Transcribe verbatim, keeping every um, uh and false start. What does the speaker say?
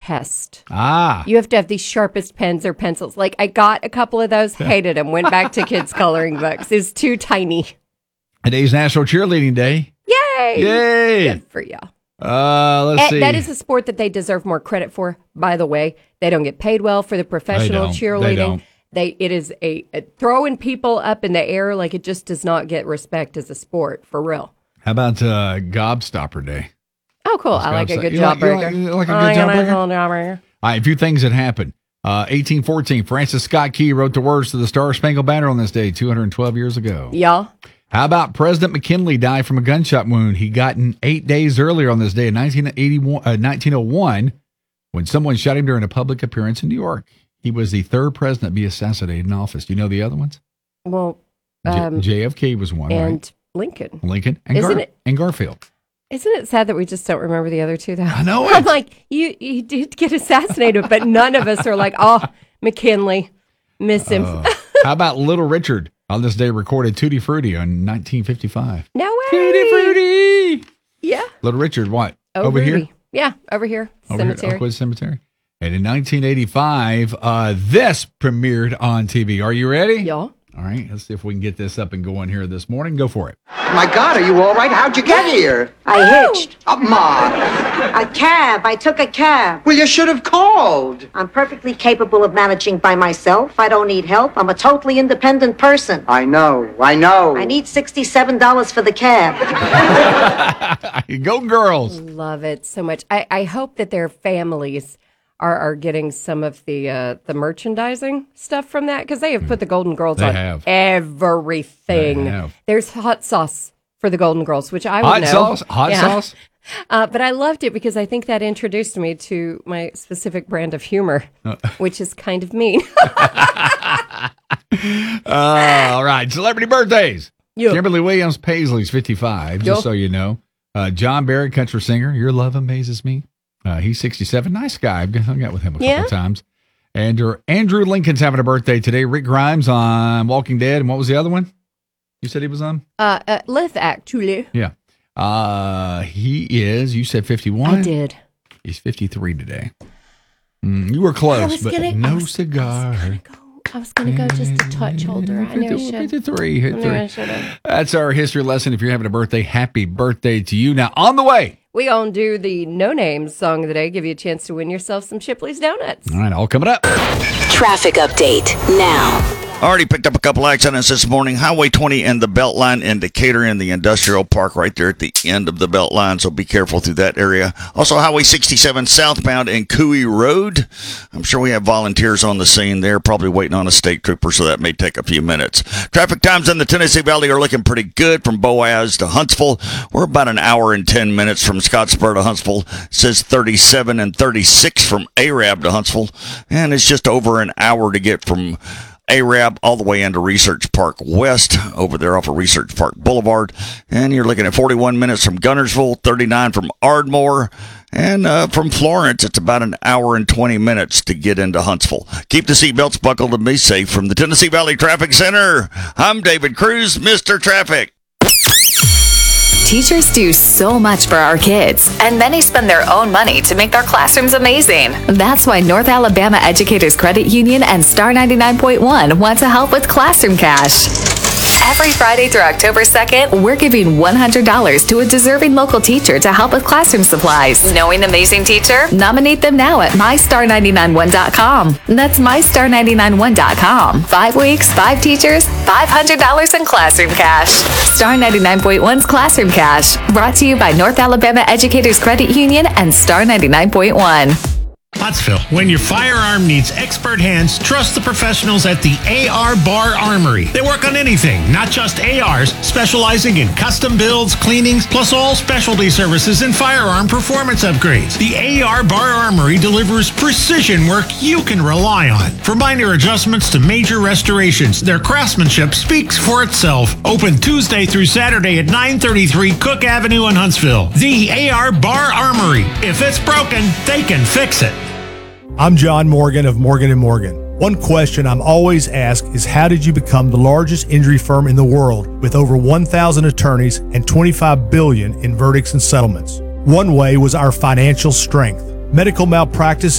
test. Ah. You have to have the sharpest pens or pencils. Like, I got a couple of those, hated them, went back to kids' coloring books. It's too tiny. Today's National Cheerleading Day. Yay! Yay! Good for you. Uh, let's And see. that is a sport that they deserve more credit for, by the way. They don't get paid well for the professional don't. cheerleading. They don't. They, it is a, a throwing people up in the air like it just does not get respect as a sport, for real. How about uh, Gobstopper Day? Oh, cool. I like a Gobstopper. good You job like- you breaker. like- you like a I good like job a nice breaker? little job breaker. All right, a few things that happened. Uh, eighteen fourteen, Francis Scott Key wrote the words to the Star Spangled Banner on this day two hundred twelve years ago. Yeah. How about President McKinley died from a gunshot wound he gotten eight days earlier on this day in nineteen eighty-one, uh, nineteen oh one when someone shot him during a public appearance in New York. He was the third president to be assassinated in office. Do you know the other ones? Well, J- um, J F K was one, and right? Lincoln. Lincoln and, Isn't Gar- it- and Garfield. Isn't it sad that we just don't remember the other two, though? I know I'm it. like, you, you did get assassinated, but none of us are like, oh, McKinley, miss him. Uh, how about Little Richard? On this day recorded Tutti Frutti in nineteen fifty-five. No way. Tutti Frutti! Yeah. Little Richard, what? Oh, Over here? Rudy. Yeah, over here. Over here, Cemetery. Oakwood Cemetery. And in nineteen eighty-five, uh, this premiered on T V. Are you ready? Yeah. All right, let's see if we can get this up and going here this morning. Go for it. My God, are you all right? How'd you get here? I hitched. Uh, Ma, A cab. I took a cab. well, you should have called. I'm perfectly capable of managing by myself. I don't need help. I'm a totally independent person. I know, I know. I need sixty-seven dollars for the cab. Go girls. Love it so much. I, I hope that their families are, are getting some of the uh, the merchandising stuff from that, because they have put the Golden Girls They on have. everything. They have. There's hot sauce for the Golden Girls, which I would Hot know. sauce? Hot Yeah. sauce? Uh, but I loved it because I think that introduced me to my specific brand of humor, Uh. which is kind of mean. Uh, all right, celebrity birthdays. Yeah. Kimberly Williams Paisley's fifty-five, just Yeah. so you know. Uh, John Barrett, country singer. Your love amazes me. Uh, he's sixty-seven. Nice guy. I've hung out with him a Yeah. couple of times. Andrew, Andrew Lincoln's having a birthday today. Rick Grimes on Walking Dead. And what was the other one you said he was on? uh, uh, Live actually. Yeah. Uh, he is, you said fifty-one? I did. He's fifty-three today. Mm, you were close, I was but gonna, I no was, cigar. I was gonna go. I was gonna go just a touch older. I knew I should. fifty-three. hit I knew I three. should have. That's our history lesson. If you're having a birthday, happy birthday to you. Now, on the way. We gonna do the No Names song of the day. Give you a chance to win yourself some Shipley's Donuts. All right, all coming up. Traffic update now. Already picked up a couple accidents this morning. Highway twenty in the Beltline indicator in the industrial park right there at the end of the Beltline, so be careful through that area. Also, Highway sixty-seven southbound in Cooey Road. I'm sure we have volunteers on the scene there, probably waiting on a state trooper, so that may take a few minutes. Traffic times in the Tennessee Valley are looking pretty good from Boaz to Huntsville. We're about an hour and ten minutes from Scottsboro to Huntsville. It says thirty-seven and thirty-six from Arab to Huntsville, and it's just over an hour to get from Arab all the way into Research Park West over there off of Research Park Boulevard. And you're looking at forty-one minutes from Gunnersville, thirty-nine from Ardmore, and uh, from Florence, it's about an hour and twenty minutes to get into Huntsville. Keep the seatbelts buckled and be safe. From the Tennessee Valley Traffic Center, I'm David Cruz, Mister Traffic. Teachers do so much for our kids, and many spend their own money to make their classrooms amazing. That's why North Alabama Educators Credit Union and Star ninety-nine point one want to help with Classroom Cash. Every Friday through October second, we're giving one hundred dollars to a deserving local teacher to help with classroom supplies. Knowing an amazing teacher? Nominate them now at my star nine nine one dot com. That's my star nine nine one dot com. Five weeks, five teachers, five hundred dollars in classroom cash. Star ninety-nine point one's Classroom Cash, brought to you by North Alabama Educators Credit Union and Star ninety-nine point one. Pottsville, when your firearm needs expert hands, trust the professionals at the A R Bar Armory. They work on anything, not just A Rs, specializing in custom builds, cleanings, plus all specialty services and firearm performance upgrades. The A R Bar Armory delivers precision work you can rely on. From minor adjustments to major restorations, their craftsmanship speaks for itself. Open Tuesday through Saturday at nine thirty-three Cook Avenue in Huntsville. The A R Bar Armory. If it's broken, they can fix it. I'm John Morgan of Morgan and Morgan. One question I'm always asked is, how did you become the largest injury firm in the world with over one thousand attorneys and twenty-five billion dollars in verdicts and settlements? One way was our financial strength. Medical malpractice